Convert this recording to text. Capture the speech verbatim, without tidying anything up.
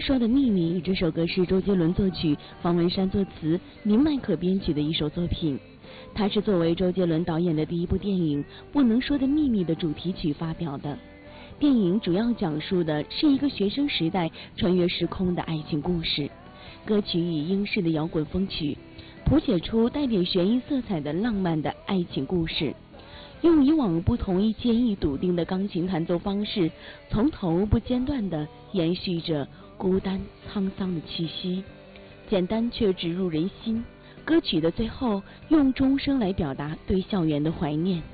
说的秘密》这首歌是周杰伦作曲、方文山作词、林迈可编曲的一首作品。它是作为周杰伦导演的第一部电影《不能说的秘密》的主题曲发表的。电影主要讲述的是一个学生时代穿越时空的爱情故事。歌曲以英式的摇滚风曲，谱写出带点悬疑色彩的浪漫的爱情故事。用以往不同一坚毅笃定的钢琴弹奏方式，从头不间断地延续着孤单沧桑的气息，简单却直入人心。歌曲的最后用钟声来表达对校园的怀念。